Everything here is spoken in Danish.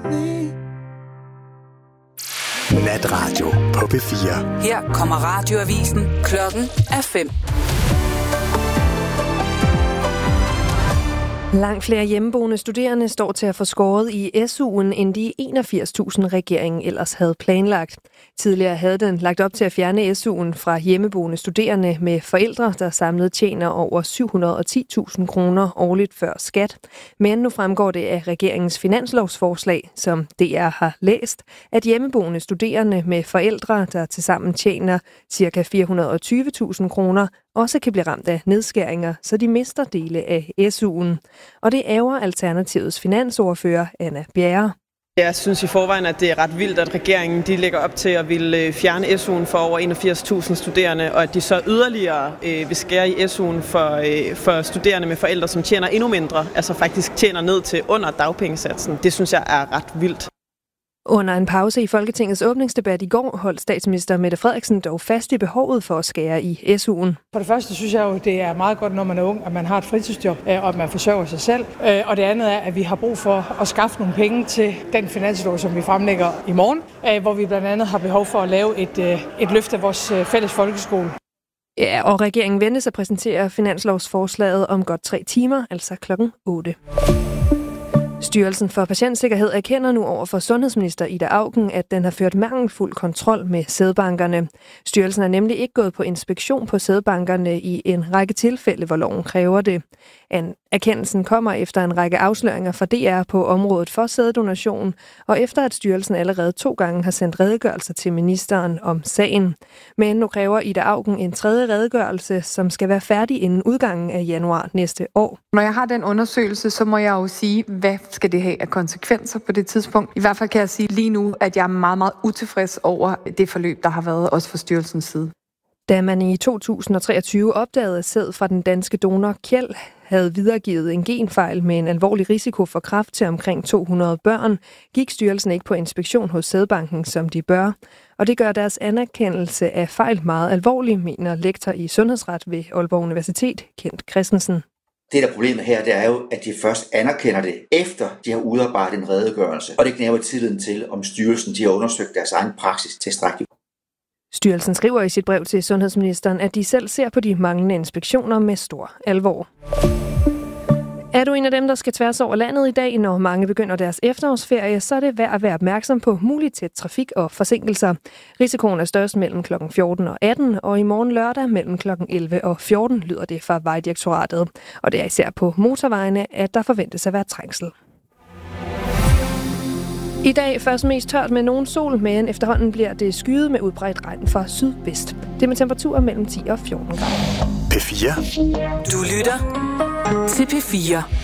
Natradio på P4. Her kommer radioavisen. Klokken er 5. Langt flere hjemmeboende studerende står til at få skåret i SU'en, end de 81.000 regeringen ellers havde planlagt. Tidligere havde den lagt op til at fjerne SU'en fra hjemmeboende studerende med forældre, der samlet tjener over 710.000 kroner årligt før skat. Men nu fremgår det af regeringens finanslovsforslag, som DR har læst, at hjemmeboende studerende med forældre, der tilsammen tjener ca. 420.000 kroner, også kan blive ramt af nedskæringer, så de mister dele af SU'en. Og det ærger Alternativets finansordfører Anna Bjerre. Jeg synes i forvejen, at det er ret vildt, at regeringen de lægger op til at ville fjerne SU'en for over 81.000 studerende, og at de så yderligere vil skære i SU'en for studerende med forældre, som tjener endnu mindre, altså faktisk tjener ned til under dagpengesatsen. Det synes jeg er ret vildt. Under en pause i Folketingets åbningsdebat i går holdt statsminister Mette Frederiksen dog fast i behovet for at skære i SU'en. For det første synes jeg jo, det er meget godt, når man er ung, at man har et fritidsjob, og at man forsørger sig selv. Og det andet er, at vi har brug for at skaffe nogle penge til den finanslov, som vi fremlægger i morgen, hvor vi blandt andet har behov for at lave et løft af vores fælles folkeskole. Ja, og regeringen ventes at præsentere finanslovsforslaget om godt 3 timer, altså klokken 8. Styrelsen for Patientsikkerhed erkender nu over for sundhedsminister Ida Auken, at den har ført mangelfuld kontrol med sædbankerne. Styrelsen er nemlig ikke gået på inspektion på sædbankerne i en række tilfælde, hvor loven kræver det. Erkendelsen kommer efter en række afsløringer fra DR på området for sæddonation, og efter at styrelsen allerede 2 gange har sendt redegørelser til ministeren om sagen. Men nu kræver Ida Auken en 3. redegørelse, som skal være færdig inden udgangen af januar næste år. Når jeg har den undersøgelse, så må jeg jo sige, hvad skal det have af konsekvenser på det tidspunkt. I hvert fald kan jeg sige lige nu, at jeg er meget, meget utilfreds over det forløb, der har været også fra styrelsens side. Da man i 2023 opdagede, at sæd fra den danske donor Kjeld havde videregivet en genfejl med en alvorlig risiko for kræft til omkring 200 børn, gik styrelsen ikke på inspektion hos sædbanken, som de bør. Og det gør deres anerkendelse af fejl meget alvorlig, mener lektor i sundhedsret ved Aalborg Universitet, Kent Christensen. Det, der er problemet her, det er jo, at de først anerkender det, efter de har udarbejdet en redegørelse. Og det knæver tilliden til, om styrelsen de har undersøgt deres egen praksis tilstrækkeligt. Styrelsen skriver i sit brev til sundhedsministeren, at de selv ser på de manglende inspektioner med stor alvor. Er du en af dem, der skal tværs over landet i dag, når mange begynder deres efterårsferie, så er det værd at være opmærksom på mulig tæt trafik og forsinkelser. Risikoen er størst mellem kl. 14 og 18, og i morgen lørdag mellem kl. 11 og 14 lyder det fra Vejdirektoratet. Og det er især på motorvejene, at der forventes at være trængsel. I dag først mest tørt med nogen sol, men efterhånden bliver det skyet med udbredt regn fra sydvest. Det med temperaturer mellem 10 og 14 grader. P4. Du lytter til P4.